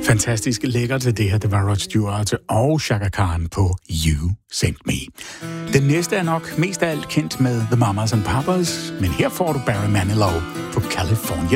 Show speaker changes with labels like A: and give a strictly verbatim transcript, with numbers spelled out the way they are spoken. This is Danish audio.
A: Fantastisk lækkert til det her. Det var Rod Stewart og Chaka Khan på You Sent Me. Den næste er nok mest af alt kendt med The Mamas and Papas, men her får du Barry Manilow på California